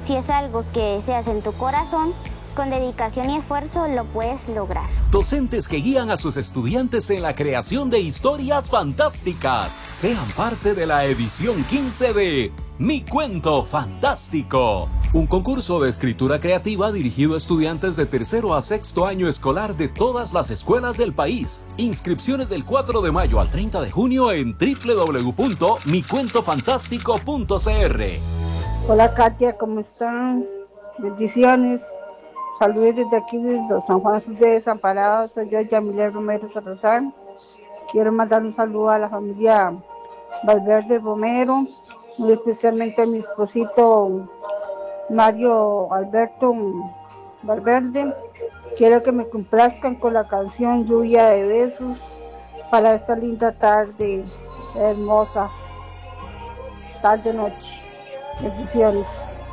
Si es algo que deseas en tu corazón, con dedicación y esfuerzo lo puedes lograr. Docentes que guían a sus estudiantes en la creación de historias fantásticas. Sean parte de la edición 15 de Mi Cuento Fantástico. Un concurso de escritura creativa dirigido a estudiantes de tercero a sexto año escolar de todas las escuelas del país. Inscripciones del 4 de mayo al 30 de junio en www.micuentofantástico.cr. Hola Katia, ¿cómo están? Bendiciones. Saludos desde aquí, desde San Juan de Desamparados. Soy yo, Yamilet Romero Salazar. Quiero mandar un saludo a la familia Valverde Romero, muy especialmente a mi esposito Mario Alberto Valverde. Quiero que me complazcan con la canción Lluvia de Besos para esta linda tarde, hermosa tarde-noche. Bendiciones.